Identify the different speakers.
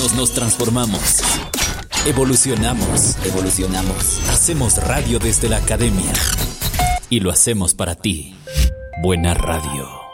Speaker 1: Todos nos transformamos. Evolucionamos. Hacemos radio desde la academia. Y lo hacemos para ti. Buena radio.